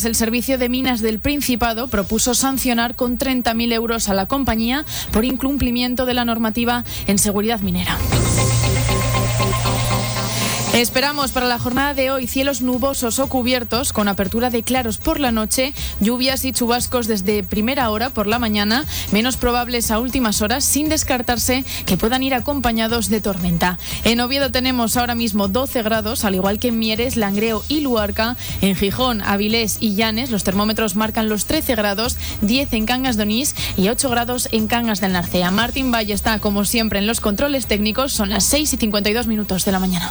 pues el Servicio de Minas del Principado propuso sancionar con 30.000 euros a la compañía por incumplimiento de la normativa en seguridad minera. Esperamos para la jornada de hoy cielos nubosos o cubiertos con apertura de claros por la noche, lluvias y chubascos desde primera hora por la mañana, menos probables a últimas horas, sin descartarse que puedan ir acompañados de tormenta. En Oviedo tenemos ahora mismo 12 grados, al igual que en Mieres, Langreo y Luarca. En Gijón, Avilés y Llanes los termómetros marcan los 13 grados, 10 en Cangas de Onís y 8 grados en Cangas del Narcea. Martín Valle está como siempre en los controles técnicos, son las 6:52 de la mañana.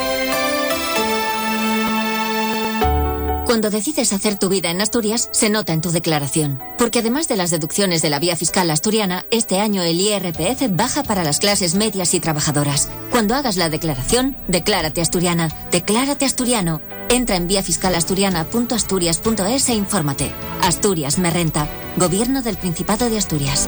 Cuando decides hacer tu vida en Asturias, se nota en tu declaración. Porque además de las deducciones de la vía fiscal asturiana, este año el IRPF baja para las clases medias y trabajadoras. Cuando hagas la declaración, declárate asturiana, declárate asturiano. Entra en viafiscalasturiana.asturias.es e infórmate. Asturias me renta. Gobierno del Principado de Asturias.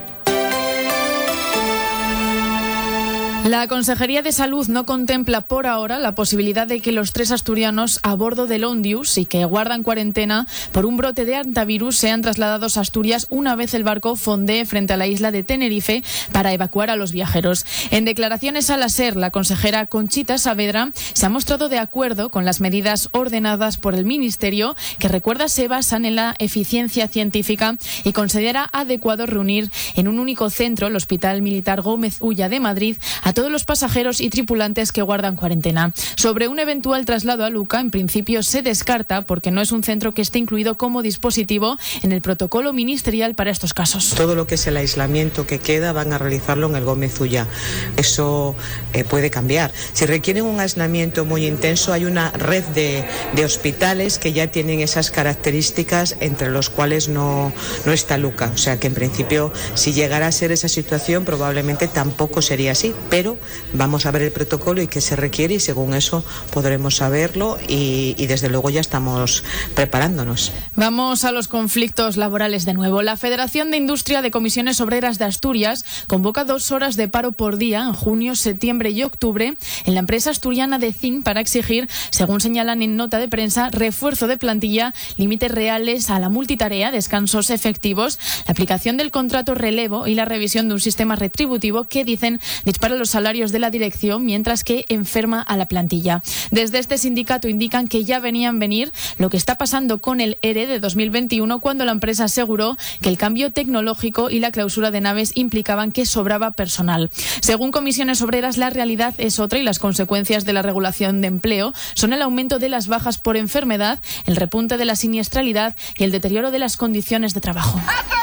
La Consejería de Salud no contempla por ahora la posibilidad de que los 3 asturianos a bordo del Ondius y que guardan cuarentena por un brote de hantavirus sean trasladados a Asturias una vez el barco fondee frente a la isla de Tenerife para evacuar a los viajeros. En declaraciones a la SER, la consejera Conchita Saavedra se ha mostrado de acuerdo con las medidas ordenadas por el Ministerio, que recuerda se basan en la eficiencia científica y considera adecuado reunir en un único centro, el Hospital Militar Gómez Ulla de Madrid, a todos los pasajeros y tripulantes que guardan cuarentena. Sobre un eventual traslado a Luca, en principio se descarta porque no es un centro que esté incluido como dispositivo en el protocolo ministerial para estos casos. Todo lo que es el aislamiento que queda van a realizarlo en el Gómez Ulla. Eso puede cambiar. Si requieren un aislamiento muy intenso, hay una red de hospitales que ya tienen esas características, entre los cuales no está Luca. O sea que en principio, si llegara a ser esa situación, probablemente tampoco sería así. Pero vamos a ver el protocolo y qué se requiere y según eso podremos saberlo y desde luego ya estamos preparándonos. Vamos a los conflictos laborales de nuevo. La Federación de Industria de Comisiones Obreras de Asturias convoca 2 horas de paro por día en junio, septiembre y octubre en la empresa asturiana de zinc para exigir, según señalan en nota de prensa, refuerzo de plantilla, límites reales a la multitarea, descansos efectivos, la aplicación del contrato relevo y la revisión de un sistema retributivo que, dicen, dispara los salarios de la dirección mientras que enferma a la plantilla. Desde este sindicato indican que ya venían venir lo que está pasando con el ERE de 2021, cuando la empresa aseguró que el cambio tecnológico y la clausura de naves implicaban que sobraba personal. Según Comisiones Obreras, la realidad es otra y las consecuencias de la regulación de empleo son el aumento de las bajas por enfermedad, el repunte de la siniestralidad y el deterioro de las condiciones de trabajo.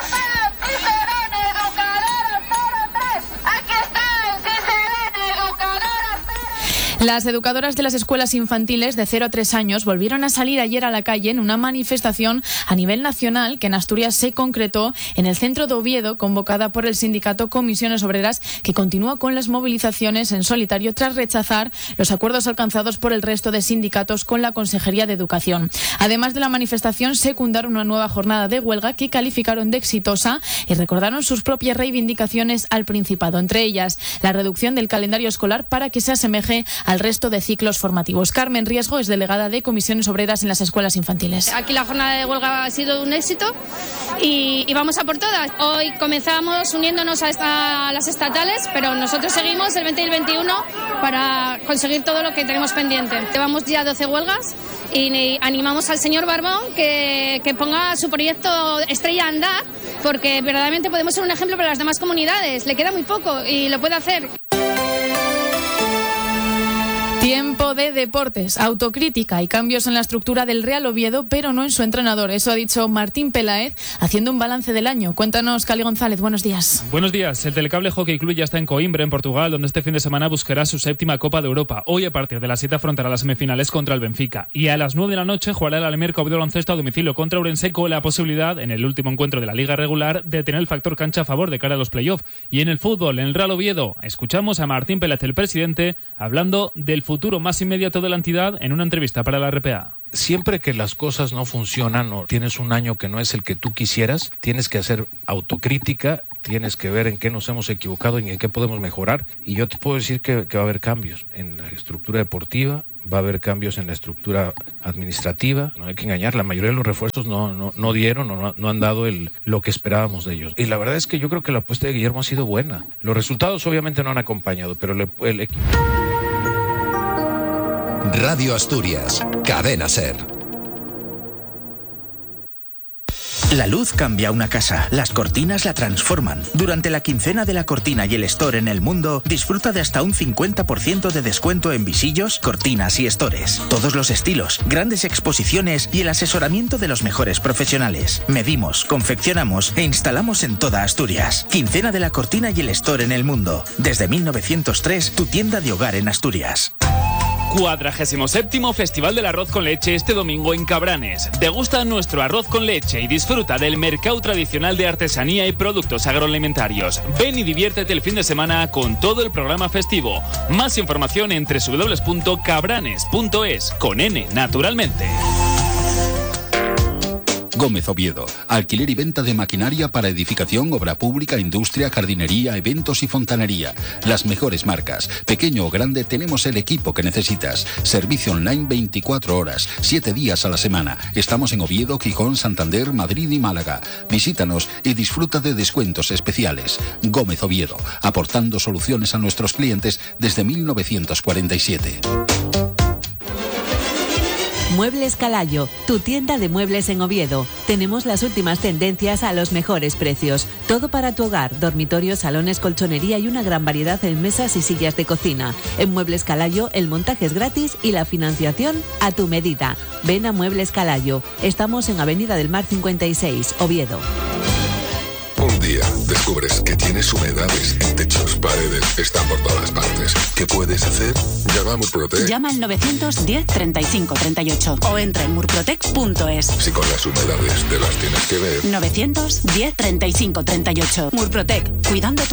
Las educadoras de las escuelas infantiles de 0 a 3 años volvieron a salir ayer a la calle en una manifestación a nivel nacional que en Asturias se concretó en el centro de Oviedo, convocada por el sindicato Comisiones Obreras, que continúa con las movilizaciones en solitario tras rechazar los acuerdos alcanzados por el resto de sindicatos con la Consejería de Educación. Además de la manifestación, secundaron una nueva jornada de huelga que calificaron de exitosa y recordaron sus propias reivindicaciones al Principado, entre ellas la reducción del calendario escolar para que se asemeje al resto de ciclos formativos. Carmen Riesgo es delegada de Comisiones Obreras en las escuelas infantiles. Aquí la jornada de huelga ha sido un éxito y vamos a por todas. Hoy comenzamos uniéndonos a las estatales, pero nosotros seguimos el 20 y el 21 para conseguir todo lo que tenemos pendiente. Llevamos ya 12 huelgas y animamos al señor Barbón que ponga su proyecto estrella a andar, porque verdaderamente podemos ser un ejemplo para las demás comunidades. Le queda muy poco y lo puede hacer. Tiempo de deportes, autocrítica y cambios en la estructura del Real Oviedo, pero no en su entrenador. Eso ha dicho Martín Peláez, haciendo un balance del año. Cuéntanos, Cali González, buenos días. Buenos días. El Telecable Hockey Club ya está en Coimbra, en Portugal, donde este fin de semana buscará su 7ª Copa de Europa. Hoy, a partir de las 7, afrontará las semifinales contra el Benfica. Y a las 9 de la noche jugará el Almerca Oviedo Baloncesto a domicilio contra Ourense, con la posibilidad, en el último encuentro de la Liga regular, de tener el factor cancha a favor de cara a los playoffs. Y en el fútbol, en el Real Oviedo, escuchamos a Martín Peláez, el presidente, hablando del futuro más inmediato de la entidad en una entrevista para la RPA. Siempre que las cosas no funcionan o tienes un año que no es el que tú quisieras, tienes que hacer autocrítica, tienes que ver en qué nos hemos equivocado y en qué podemos mejorar. Y yo te puedo decir que va a haber cambios en la estructura deportiva, va a haber cambios en la estructura administrativa. No hay que engañar, la mayoría de los refuerzos no dieron o no han dado lo que esperábamos de ellos. Y la verdad es que yo creo que la apuesta de Guillermo ha sido buena. Los resultados obviamente no han acompañado, pero el equipo... Radio Asturias, Cadena SER. La luz cambia una casa, las cortinas la transforman. Durante la quincena de la cortina y el store en el mundo, disfruta de hasta un 50% de descuento en visillos, cortinas y stores. Todos los estilos, grandes exposiciones y el asesoramiento de los mejores profesionales. Medimos, confeccionamos e instalamos en toda Asturias. Quincena de la cortina y el store en el mundo. Desde 1903, tu tienda de hogar en Asturias. 47º Festival del Arroz con Leche este domingo en Cabranes. Degusta nuestro arroz con leche y disfruta del mercado tradicional de artesanía y productos agroalimentarios. Ven y diviértete el fin de semana con todo el programa festivo. Más información en www.cabranes.es, con N, naturalmente. Gómez Oviedo, alquiler y venta de maquinaria para edificación, obra pública, industria, jardinería, eventos y fontanería. Las mejores marcas. Pequeño o grande, tenemos el equipo que necesitas. Servicio online 24 horas, 7 días a la semana. Estamos en Oviedo, Gijón, Santander, Madrid y Málaga. Visítanos y disfruta de descuentos especiales. Gómez Oviedo, aportando soluciones a nuestros clientes desde 1947. Muebles Calayo, tu tienda de muebles en Oviedo. Tenemos las últimas tendencias a los mejores precios. Todo para tu hogar, dormitorios, salones, colchonería y una gran variedad en mesas y sillas de cocina. En Muebles Calayo el montaje es gratis y la financiación a tu medida. Ven a Muebles Calayo. Estamos en Avenida del Mar 56, Oviedo. Un día descubres que tienes humedades en techos, paredes, están por todas partes. ¿Qué puedes hacer? Llama a Murprotec. Llama al 910 35 38 o entra en murprotec.es. Si con las humedades te las tienes que ver. 910 35 38. Murprotec, cuidando tu